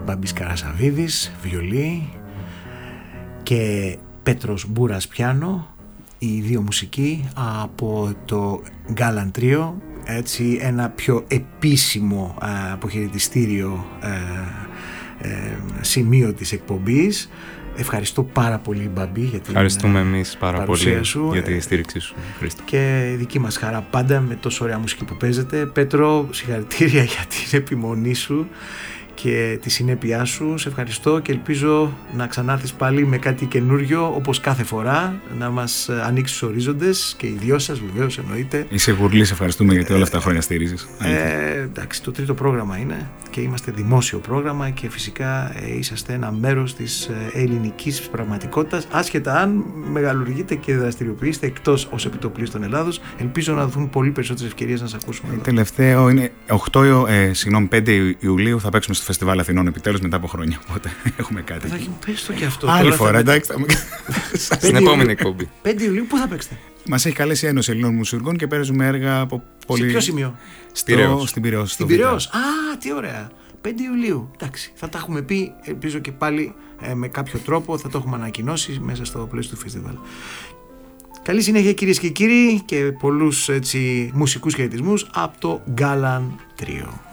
Μπάμπης Καρασαβίδης, βιολί, και Πέτρος Μπούρας πιάνο, οι δύο μουσικοί από το Galan Trio. Έτσι, ένα πιο επίσημο αποχαιρετιστήριο σημείο της εκπομπής. Ευχαριστώ πάρα πολύ, Μπαμπή, για την Ευχαριστούμε εμείς πάρα πολύ σου, για τη στήριξή σου, Χρήστο. Και η δική μας χαρά πάντα με τόσο ωραία μουσική που παίζετε. Πέτρο, συγχαρητήρια για την επιμονή σου και τη συνέπειά σου. Σε ευχαριστώ και ελπίζω να ξανάρθεις πάλι με κάτι καινούριο, όπως κάθε φορά, να μας ανοίξεις τους ορίζοντες, και οι δυο σας βεβαίως, εννοείται. Είσαι γουρλή, σε ευχαριστούμε γιατί όλα αυτά τα χρόνια στηρίζεις. Εντάξει, το τρίτο πρόγραμμα είναι και είμαστε δημόσιο πρόγραμμα και φυσικά είσαστε ένα μέρος της ελληνικής πραγματικότητας, άσχετα αν μεγαλουργείτε και δραστηριοποιήσετε εκτός ως επιτοπλίστων Ελλάδος. Ελπίζω να δοθούν πολύ περισσότερες ευκαιρίες να σας ακούσουμε. Τελευταίο είναι 5 Ιουλίου θα παίξουμε στο Φεστιβάλ Αθηνών επιτέλους μετά από χρόνια. Οπότε έχουμε κάτι. Θα πες το και αυτό. Άλλη φορά, εντάξει. Στην επόμενη εκπομπή. 5 Ιουλίου πού θα παίξετε? Μας έχει καλέσει η Ένωση Ελληνών Μουσουργών και παίζουμε έργα από πολύ. Σε ποιο σημείο? Στην Πειραιώς. Στην Πειραιώς. Α, τι ωραία. 5 Ιουλίου. Εντάξει, θα τα έχουμε πει. Ελπίζω και πάλι με κάποιο τρόπο θα το έχουμε ανακοινώσει μέσα στο πλαίσιο του φεστιβάλ. Καλή συνέχεια, κυρίες και κύριοι, και πολλούς έτσι μουσικούς χαιρετισμούς από το Galan Trio.